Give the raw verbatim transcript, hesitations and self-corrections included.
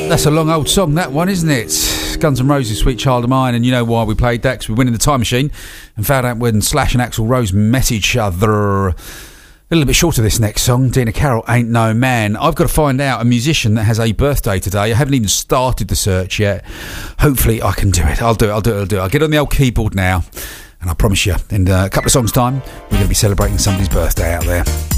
That's a long old song, that one, isn't it? Guns N' Roses, Sweet Child of Mine, and you know why we played that? Because we went in the time machine and found out when Slash and Axl Rose met each other. A little bit short of this next song, Dina Carroll, Ain't No Man. I've got to find out a musician that has a birthday today. I haven't even started the search yet. Hopefully I can do it. I'll do it, I'll do it, I'll do it. I'll get on the old keyboard now, and I promise you, in a couple of songs' time, we're going to be celebrating somebody's birthday out there.